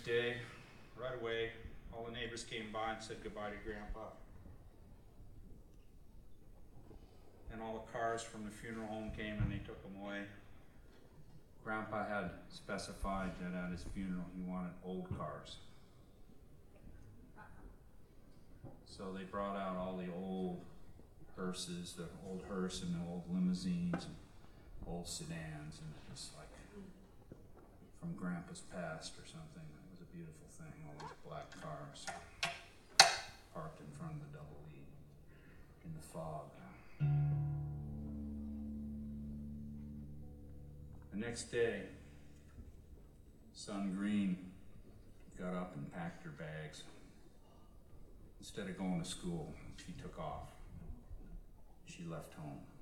next day, right away, all the neighbors came by and said goodbye to Grandpa. And all the cars from the funeral home came and they took him away. Grandpa had specified that at his funeral he wanted old cars. So they brought out all the old hearses, the old hearse and the old limousines and old sedans, and it was like from Grandpa's past or something. It was a beautiful thing, all these black cars parked in front of the Double E in the fog. The next day, Son Green got up and packed her bags. Instead of going to school, she took off. She left home.